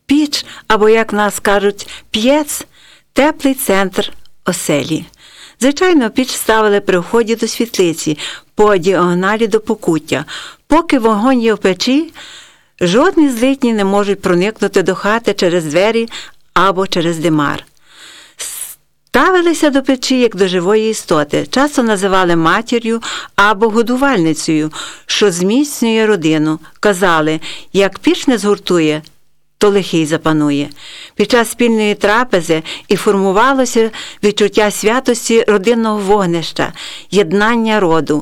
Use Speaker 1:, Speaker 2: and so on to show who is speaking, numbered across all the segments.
Speaker 1: Піч, або, як в нас кажуть, п'єц – теплий центр оселі. Звичайно, піч ставили при вході до світлиці, по діагоналі до покуття. Поки вогонь є в печі, жодні злидні не можуть проникнути до хати через двері або через димар. Ставилися до печі як до живої істоти, часто називали матір'ю або годувальницею, що зміцнює родину. Казали, як піч не згуртує, то лихий запанує. Під час спільної трапези і формувалося відчуття святості родинного вогнища, єднання роду.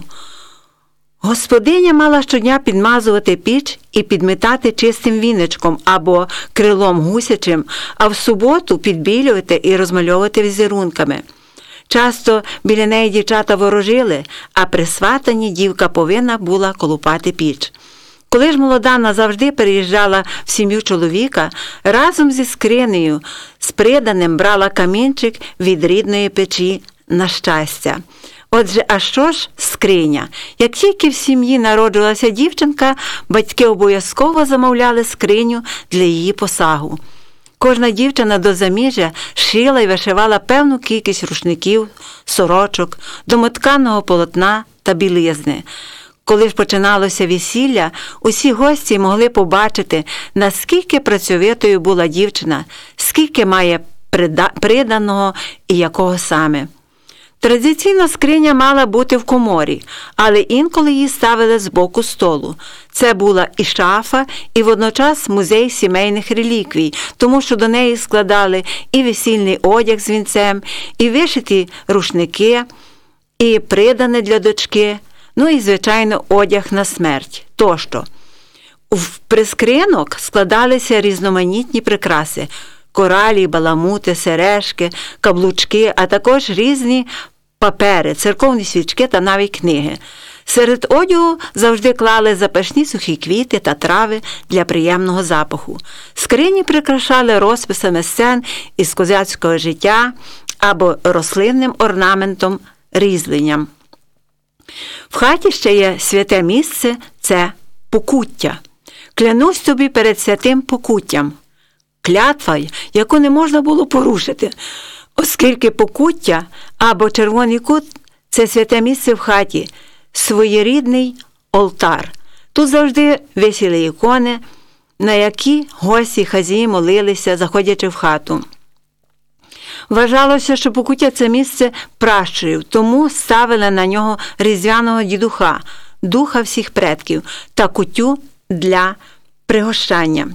Speaker 1: Господиня мала щодня підмазувати піч і підмітати чистим віничком або крилом гусячим, а в суботу підбілювати і розмальовувати візерунками. Часто біля неї дівчата ворожили, а при сватанні дівка повинна була колупати піч. Коли ж молода назавжди переїжджала в сім'ю чоловіка, разом зі скринею з приданим брала камінчик від рідної печі на щастя. Отже, а що ж скриня? Як тільки в сім'ї народжувалася дівчинка, батьки обов'язково замовляли скриню для її посагу. Кожна дівчина до заміжжя шила і вишивала певну кількість рушників, сорочок, домотканого полотна та білизни. Коли ж починалося весілля, усі гості могли побачити, наскільки працьовитою була дівчина, скільки має приданого і якого саме. Традиційно скриня мала бути в коморі, але інколи її ставили з боку столу. Це була і шафа, і водночас музей сімейних реліквій, тому що до неї складали і весільний одяг з вінцем, і вишиті рушники, і придане для дочки, ну і, звичайно, одяг на смерть тощо. В прискринок складалися різноманітні прикраси – коралі, баламути, сережки, каблучки, а також різні папери, церковні свічки та навіть книги. Серед одягу завжди клали запашні сухі квіти та трави для приємного запаху. Скрині прикрашали розписами сцен із козацького життя або рослинним орнаментом, різьбленням. В хаті ще є святе місце – це покуття. Клянусь тобі перед святим покуттям. Клятва, яку не можна було порушити, оскільки покуття або червоний кут – це святе місце в хаті, своєрідний олтар. Тут завжди висіли ікони, на які гості й хазії молилися, заходячи в хату. Вважалося, що покуття – це місце пращурів, тому ставили на нього різдвяного дідуха, духа всіх предків, та кутю для пригощання.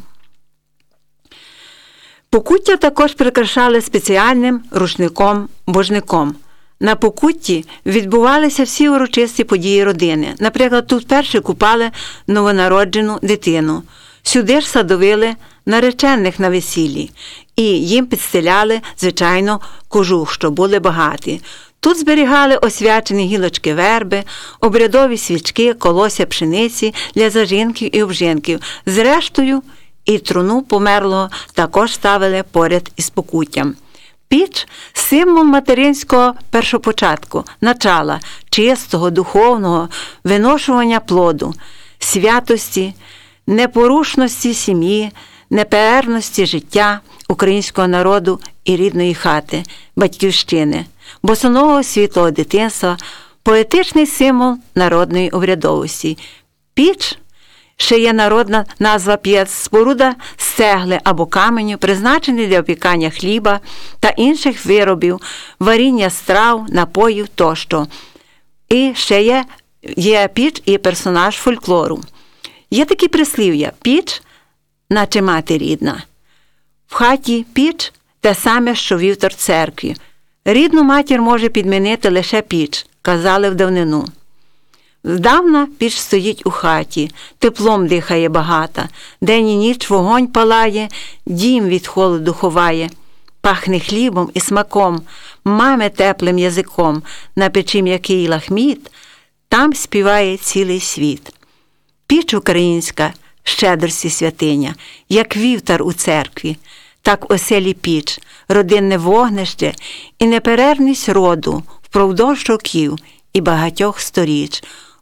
Speaker 1: Покуття також прикрашали спеціальним рушником-божником. На покутті відбувалися всі урочисті події родини. Наприклад, тут вперше купали новонароджену дитину. Сюди ж садовили наречених на весіллі. І їм підстеляли, звичайно, кожух, що були багаті. Тут зберігали освячені гілочки верби, обрядові свічки, колося пшениці для зажинків і обжинків. Зрештою, і труну померлого також ставили поряд із покуттям. Піч – символ материнського першопочатку, начала, чистого, духовного, виношування плоду, святості, непорушності сім'ї, неперервності життя українського народу і рідної хати, батьківщини, босоного світлого дитинства, поетичний символ народної обрядовості. Піч – ще є народна назва п'єц – споруда з цегли або каменю, призначений для опікання хліба та інших виробів, варіння страв, напоїв тощо. І ще є піч і персонаж фольклору. Є такі прислів'я – піч, наче мати рідна. В хаті піч – те саме, що вівтар церкві. Рідну матір може підмінити лише піч, казали в давнину. Здавна піч стоїть у хаті, теплом дихає багата, день і ніч вогонь палає, дім від холоду ховає. Пахне хлібом і смаком, маме теплим язиком, на печі м'який лахміт, там співає цілий світ. Піч українська, щедрості святиня, як вівтар у церкві, так в оселі піч, родинне вогнище і неперервність роду впродовж років і багатьох сторіч.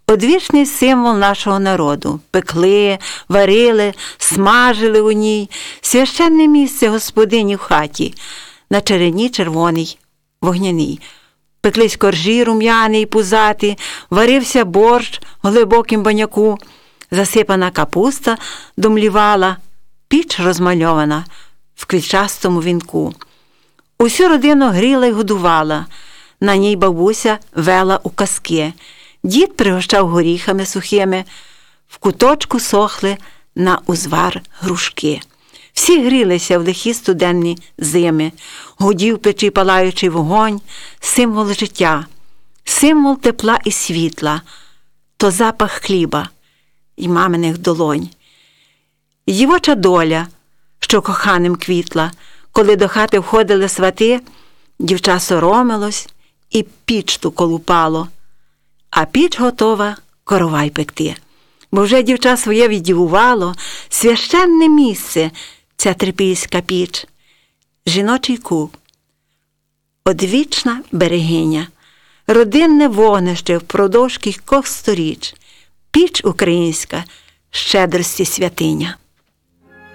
Speaker 1: Одвічний символ нашого народу. Пекли, варили, смажили у ній. Священне місце господині в хаті. На черені червоний, вогняний. Пеклись коржі рум'яні й пузаті, варився борщ в глибокім баняку. Засипана капуста домлівала, піч розмальована в квітчастому вінку. Усю родину гріла й годувала, на ній бабуся вела у казки. Дід пригощав горіхами сухими, в куточку сохли на узвар грушки. Всі грілися в лихі студенні зими, гудів печі палаючий вогонь, символ життя, символ тепла і світла, то запах хліба і маминих долонь. Дівоча доля, що коханим квітла, коли до хати входили свати, дівча соромилось і піч ту колупало, а піч готова коровай пекти. Бо вже дівча своє віддівувало, священне місце ця трипільська піч. Жіночий куб, одвічна берегиня, родинне вогнище впродовж кількох сторіч, піч українська, щедрості святиня.